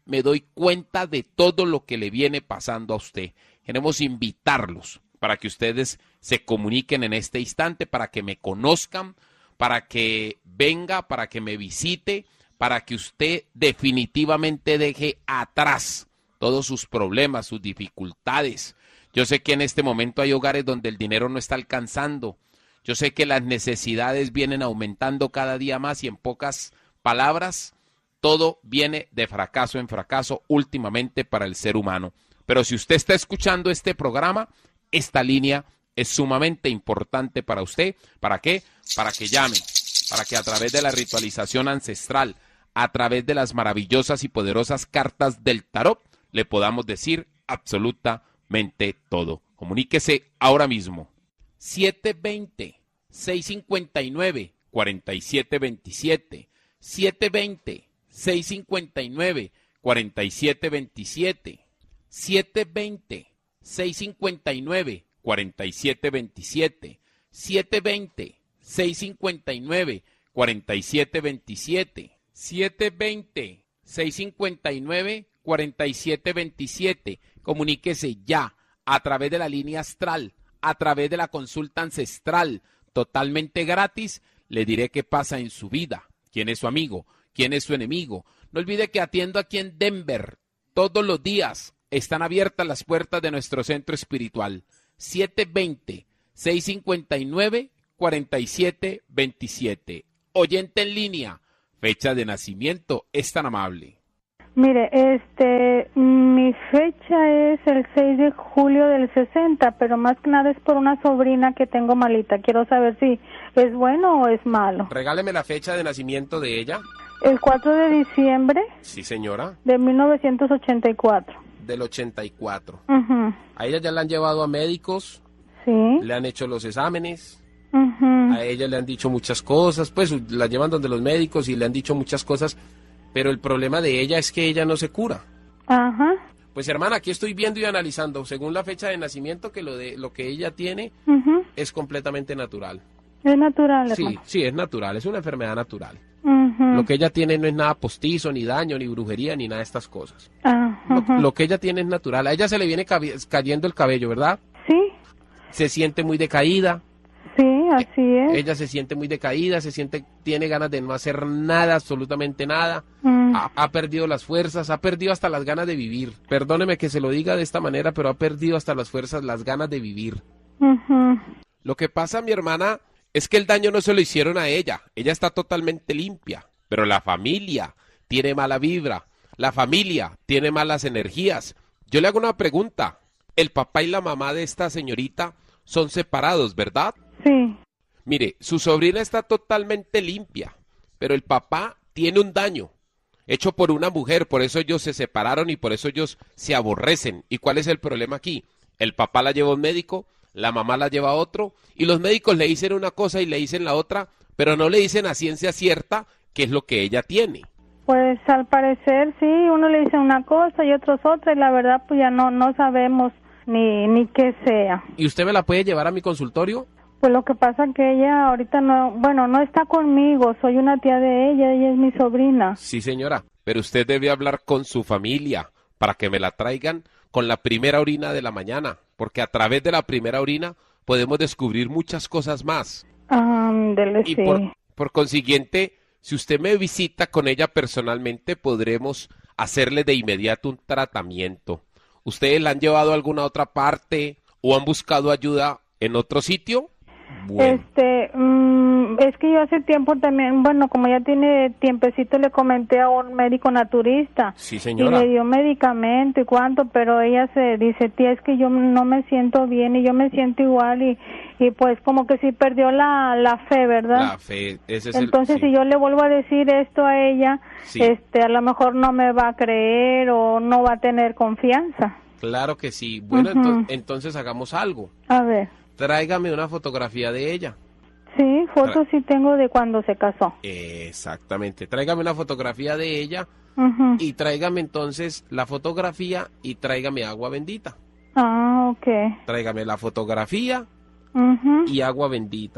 me doy cuenta de todo lo que le viene pasando a usted. Queremos invitarlos para que ustedes se comuniquen en este instante, para que me conozcan, para que venga, para que me visite, para que usted definitivamente deje atrás todos sus problemas, sus dificultades. Yo sé que en este momento hay hogares donde el dinero no está alcanzando. Yo sé que las necesidades vienen aumentando cada día más y en pocas palabras, todo viene de fracaso en fracaso últimamente para el ser humano. Pero si usted está escuchando este programa, esta línea es sumamente importante para usted. ¿Para qué? Para que llame, para que a través de la ritualización ancestral, a través de las maravillosas y poderosas cartas del tarot, le podamos decir absolutamente todo. Comuníquese ahora mismo. siete dos cero, seis cinco nueve, cuatro siete dos siete. siete dos cero, seis cinco nueve, cuatro siete dos siete. siete dos cero, seis cinco nueve, cuatro siete dos siete. siete dos cero, seis cinco nueve, cuatro siete dos siete. siete dos cero, seis cinco nueve, cuatro siete dos siete. Comuníquese ya a través de la línea astral, a través de la consulta ancestral, totalmente gratis. Le diré qué pasa en su vida, quién es su amigo, quién es su enemigo. No olvide que atiendo aquí en Denver todos los días. Están abiertas las puertas de nuestro centro espiritual. siete dos cero, seis cinco nueve, cuatro siete dos siete. Oyente en línea, fecha de nacimiento, es tan amable. Mire, este, mi fecha es el seis de julio del sesenta, pero más que nada es por una sobrina que tengo malita. Quiero saber si es bueno o es malo. Regáleme la fecha de nacimiento de ella. El cuatro de diciembre. Sí, señora. De mil novecientos ochenta y cuatro. Del ochenta y cuatro. Uh-huh. A ella ya la han llevado a médicos. Sí. Le han hecho los exámenes. Uh-huh. A ella le han dicho muchas cosas. Pues la llevan donde los médicos y le han dicho muchas cosas. Pero el problema de ella es que ella no se cura. Ajá. Pues hermana, aquí estoy viendo y analizando, según la fecha de nacimiento, que lo de lo que ella tiene uh-huh. es completamente natural. Es natural, Sí, hermano. sí, es natural, es una enfermedad natural. Uh-huh. Lo que ella tiene no es nada postizo, ni daño, ni brujería, ni nada de estas cosas. Uh-huh. Lo, lo que ella tiene es natural. A ella se le viene cabi- cayendo el cabello, ¿verdad? Sí. Se siente muy decaída. Sí, así es. Ella se siente muy decaída, se siente, tiene ganas de no hacer nada, absolutamente nada. Mm. Ha, ha perdido las fuerzas, ha perdido hasta las ganas de vivir. Perdóneme que se lo diga de esta manera, pero ha perdido hasta las fuerzas, las ganas de vivir. Uh-huh. Lo que pasa, mi hermana, es que el daño no se lo hicieron a ella. Ella está totalmente limpia, pero la familia tiene mala vibra. La familia tiene malas energías. Yo le hago una pregunta. El papá y la mamá de esta señorita son separados, ¿verdad? Sí. Mire, su sobrina está totalmente limpia, pero el papá tiene un daño hecho por una mujer, por eso ellos se separaron y por eso ellos se aborrecen. ¿Y cuál es el problema aquí? El papá la lleva a un médico, la mamá la lleva a otro, y los médicos le dicen una cosa y le dicen la otra, pero no le dicen a ciencia cierta qué es lo que ella tiene. Pues al parecer sí, uno le dice una cosa y otros otra, y la verdad pues ya no, no sabemos ni, ni qué sea. ¿Y usted me la puede llevar a mi consultorio? Pues lo que pasa que ella ahorita no, bueno, no está conmigo, soy una tía de ella, ella es mi sobrina. Sí, señora, pero usted debe hablar con su familia para que me la traigan con la primera orina de la mañana, porque a través de la primera orina podemos descubrir muchas cosas más. Ándele, Y sí. por, por consiguiente, si usted me visita con ella personalmente, podremos hacerle de inmediato un tratamiento. ¿Ustedes la han llevado a alguna otra parte o han buscado ayuda en otro sitio? Bueno. Este, mm, es que yo hace tiempo también, bueno, como ya tiene tiempecito, le comenté a un médico naturista. Sí, señora. Y le dio medicamento y cuánto, pero ella se dice, tía, es que yo no me siento bien y yo me siento igual y, y pues como que sí perdió la, la fe, ¿verdad? La fe, ese es Entonces, el... sí. si yo le vuelvo a decir esto a ella, Sí. este, a lo mejor no me va a creer o no va a tener confianza. Claro que sí. Bueno, Ujú. ento- entonces hagamos algo. A ver. Tráigame una fotografía de ella. Sí, fotos sí tengo de cuando se casó. Exactamente. Tráigame una fotografía de ella Ujú. y tráigame entonces la fotografía y tráigame agua bendita. Ah, ok. Tráigame la fotografía Ujú. y agua bendita.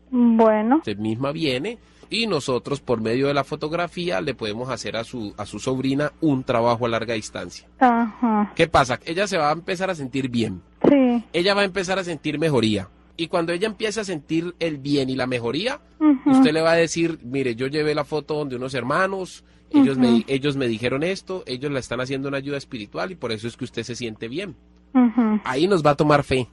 Bueno. Usted misma viene y nosotros por medio de la fotografía le podemos hacer a su a su sobrina un trabajo a larga distancia. Ajá. ¿Qué pasa? Ella se va a empezar a sentir bien. Sí. Ella va a empezar a sentir mejoría. Y cuando ella empiece a sentir el bien y la mejoría, uh-huh. usted le va a decir, mire, yo llevé la foto donde unos hermanos, ellos, uh-huh. me, ellos me dijeron esto, ellos la están haciendo una ayuda espiritual y por eso es que usted se siente bien. Uh-huh. Ahí nos va a tomar fe.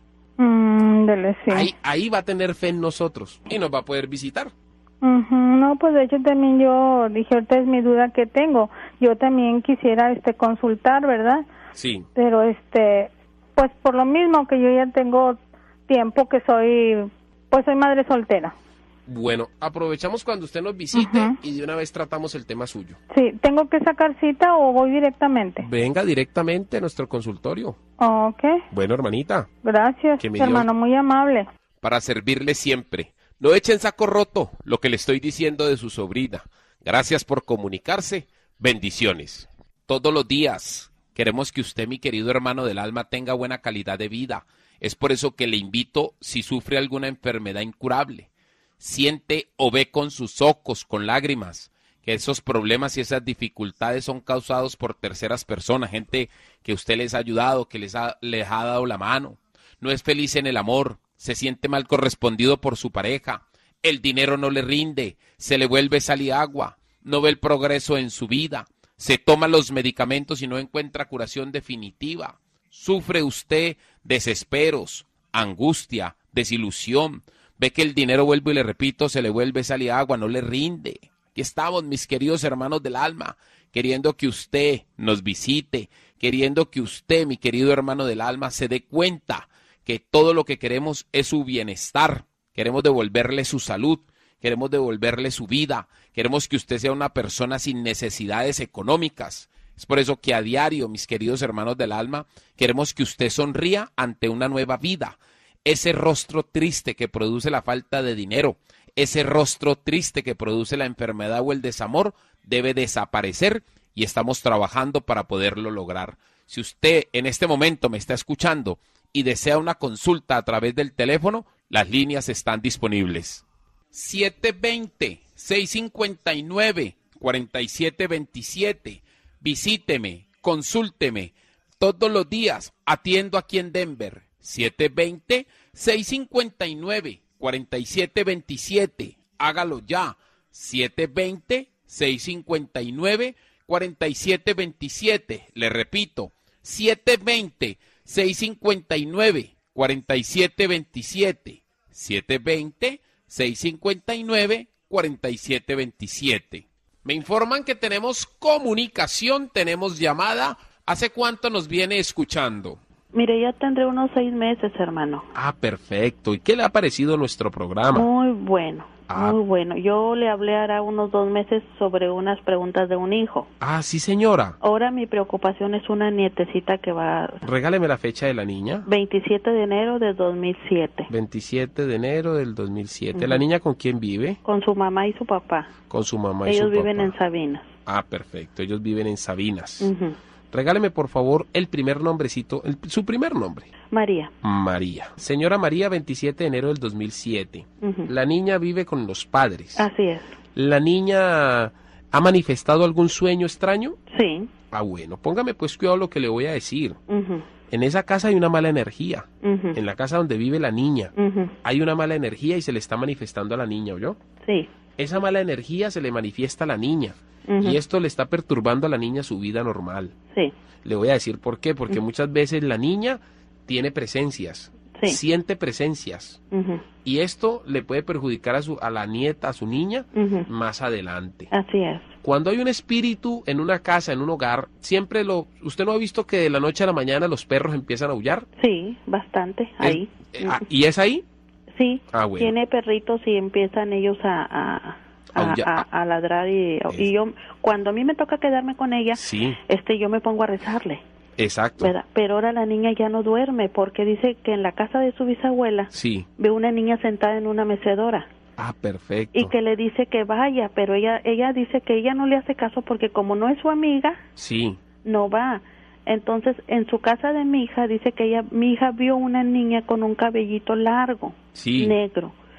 Mm, dele, sí. Ahí, ahí va a tener fe en nosotros y nos va a poder visitar. Uh-huh. No, pues de hecho también yo dije, ahorita es mi duda que tengo. Yo también quisiera este consultar, ¿verdad? Sí. Pero este, pues por lo mismo que yo ya tengo tiempo que soy, pues soy madre soltera. Bueno, aprovechamos cuando usted nos visite uh-huh. y de una vez tratamos el tema suyo. Sí, ¿tengo que sacar cita o voy directamente? Venga directamente a nuestro consultorio. Ok. Bueno, hermanita. Gracias, hermano, dio... muy amable. Para servirle siempre. No echen saco roto lo que le estoy diciendo de su sobrina. Gracias por comunicarse. Bendiciones. Todos los días queremos que usted, mi querido hermano del alma, tenga buena calidad de vida. Es por eso que le invito, si sufre alguna enfermedad incurable, siente o ve con sus ojos, con lágrimas, que esos problemas y esas dificultades son causados por terceras personas, gente que usted les ha ayudado, que les ha, les ha dado la mano. No es feliz en el amor, se siente mal correspondido por su pareja, el dinero no le rinde, se le vuelve sal y agua, no ve el progreso en su vida, se toma los medicamentos y no encuentra curación definitiva. Sufre usted desesperos, angustia, desilusión. Ve que el dinero, vuelvo y le repito, se le vuelve sal y agua, no le rinde. Aquí estamos, mis queridos hermanos del alma, queriendo que usted nos visite, queriendo que usted, mi querido hermano del alma, se dé cuenta que todo lo que queremos es su bienestar. Queremos devolverle su salud, queremos devolverle su vida, queremos que usted sea una persona sin necesidades económicas. Es por eso que a diario, mis queridos hermanos del alma, queremos que usted sonría ante una nueva vida. Ese rostro triste que produce la falta de dinero, ese rostro triste que produce la enfermedad o el desamor, debe desaparecer y estamos trabajando para poderlo lograr. Si usted en este momento me está escuchando y desea una consulta a través del teléfono, las líneas están disponibles. siete dos cero, seis cinco nueve, cuatro siete dos siete. Visíteme, consúlteme, todos los días atiendo aquí en Denver, siete dos cero, seis cinco nueve, cuatro siete dos siete, hágalo ya, siete dos cero, seis cinco nueve, cuatro siete dos siete, le repito, siete dos cero, seis cinco nueve, cuatro siete dos siete, siete dos cero, seis cinco nueve, cuatro siete dos siete. Me informan que tenemos comunicación, tenemos llamada. ¿Hace cuánto nos viene escuchando? Mire, ya tendré unos seis meses, hermano. Ah, perfecto. ¿Y qué le ha parecido nuestro programa? Muy bueno, ah. muy bueno. Yo le hablé hará unos dos meses sobre unas preguntas de un hijo. Ah, sí, señora. Ahora mi preocupación es una nietecita que va... Regáleme la fecha de la niña. veintisiete de enero de dos mil siete. veintisiete de enero del dos mil siete. Uh-huh. ¿La niña con quién vive? Con su mamá y su papá. Con su mamá y Ellos su papá. Ellos viven en Sabinas. Ah, perfecto. Ellos viven en Sabinas. Uh-huh. Regáleme, por favor, el primer nombrecito, el, su primer nombre. María. María. Señora María, veintisiete de enero del dos mil siete. Uh-huh. La niña vive con los padres. Así es. ¿La niña ha manifestado algún sueño extraño? Sí. Ah, bueno, póngame pues cuidado lo que le voy a decir. Uh-huh. En esa casa hay una mala energía. Uh-huh. En la casa donde vive la niña. Uh-huh. Hay una mala energía y se le está manifestando a la niña, ¿oyó? Sí. Esa mala energía se le manifiesta a la niña. Uh-huh. Y esto le está perturbando a la niña su vida normal. Sí. Le voy a decir por qué, porque uh-huh. muchas veces la niña tiene presencias, sí. siente presencias, uh-huh. y esto le puede perjudicar a su a la nieta, a su niña, uh-huh. más adelante. Así es. Cuando hay un espíritu en una casa, en un hogar, siempre lo... ¿Usted no ha visto que de la noche a la mañana los perros empiezan a aullar? Sí, bastante, ahí. ¿Es, uh-huh. ¿Y es ahí? Sí, ah, bueno. Tiene perritos y empiezan ellos a... a... A, a, a ladrar y, y yo cuando a mí me toca quedarme con ella, sí. este yo me pongo a rezarle. Exacto. ¿Verdad? Pero ahora la niña ya no duerme porque dice que en la casa de su bisabuela sí. ve una niña sentada en una mecedora. Ah, perfecto. Y que le dice que vaya, pero ella ella dice que ella no le hace caso porque como no es su amiga, sí. no va. Entonces, en su casa de mi hija dice que ella mi hija vio una niña con un cabellito largo, sí. negro.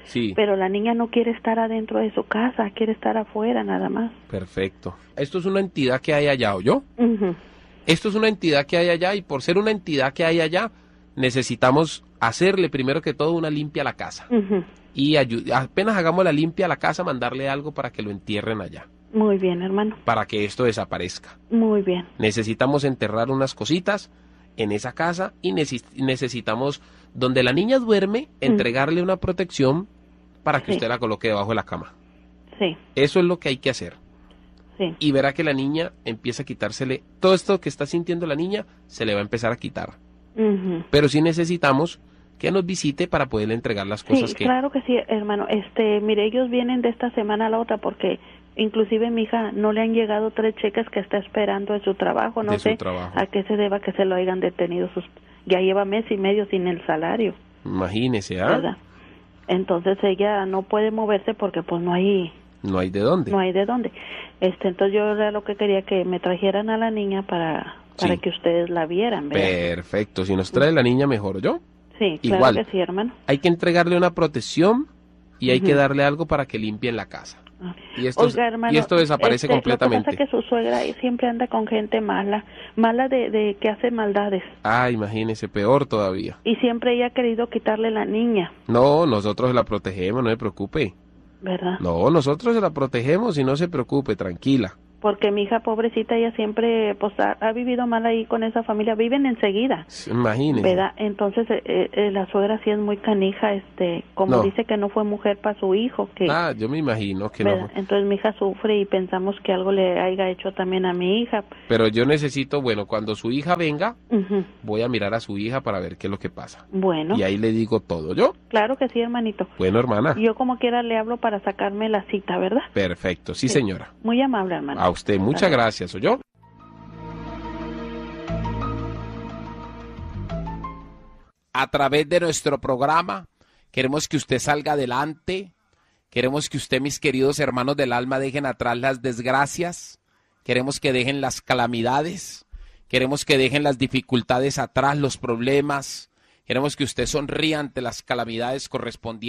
Sí. Pero la niña no quiere estar adentro de su casa, quiere estar afuera nada más. Perfecto. Esto es una entidad que hay allá, ¿oyó? Uh-huh. Esto es una entidad que hay allá y por ser una entidad que hay allá, necesitamos hacerle primero que todo una limpia a la casa. Uh-huh. Y apenas hagamos la limpia a la casa, mandarle algo para que lo entierren allá. Muy bien, hermano. Para que esto desaparezca. Muy bien. Necesitamos enterrar unas cositas en esa casa y neces necesitamos, donde la niña duerme, entregarle una protección para que sí. usted la coloque debajo de la cama. Sí. Eso es lo que hay que hacer. Sí. Y verá que la niña empieza a quitársele, todo esto que está sintiendo la niña, se le va a empezar a quitar. Uh-huh. Pero sí necesitamos que nos visite para poderle entregar las cosas sí, que... claro que sí, hermano. Este, mire, ellos vienen de esta semana a la otra porque inclusive mi hija no le han llegado tres cheques que está esperando en su trabajo. No de sé su trabajo. a qué se deba que se lo hayan detenido. Sus, ya lleva mes y medio sin el salario. Imagínese, ¿ah? ¿Verdad? Entonces ella no puede moverse porque pues no hay... No hay de dónde. No hay de dónde. Este, entonces yo era lo que quería que me trajeran a la niña para, para sí. que ustedes la vieran, ¿verdad? Perfecto. Si nos trae la niña, mejor, ¿yo? Sí, claro Igual, que sí, hermano. Hay que entregarle una protección y hay Uh-huh. que darle algo para que limpien la casa. Y esto, Oiga, hermano, y esto desaparece este, completamente. Lo que pasa es que su suegra siempre anda con gente mala, mala de, de que hace maldades. Ah, imagínese, peor todavía. Y siempre ella ha querido quitarle la niña, No, nosotros la protegemos, no se preocupe. ¿verdad? No, nosotros la protegemos y no se preocupe, tranquila. Porque mi hija pobrecita, ella siempre pues ha, ha vivido mal ahí con esa familia, viven enseguida. Imagínese. ¿Verdad? Entonces eh, eh, la suegra sí es muy canija, este, como No. dice que no fue mujer para su hijo, que Ah, yo me imagino que ¿verdad? no. Entonces mi hija sufre y pensamos que algo le haya hecho también a mi hija. Pero yo necesito, bueno, cuando su hija venga, Uh-huh. voy a mirar a su hija para ver qué es lo que pasa. Bueno, Y ahí le digo todo, ¿yo? claro que sí, hermanito. Bueno, hermana. Yo como quiera le hablo para sacarme la cita, ¿verdad? Perfecto, sí, señora. Muy amable, hermano. A usted, muchas Hasta luego. gracias, ¿oyó? A través de nuestro programa, queremos que usted salga adelante. Queremos que usted, mis queridos hermanos del alma, dejen atrás las desgracias. Queremos que dejen las calamidades. Queremos que dejen las dificultades atrás, los problemas. Queremos que usted sonría ante las calamidades correspondientes.